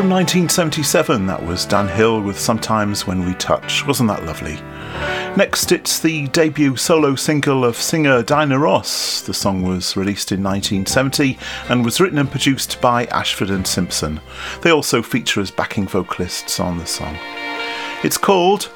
From 1977, that was Dan Hill with Sometimes When We Touch. Wasn't that lovely? Next, it's the debut solo single of singer Dinah Ross. The song was released in 1970 and was written and produced by Ashford and Simpson. They also feature as backing vocalists on the song. It's called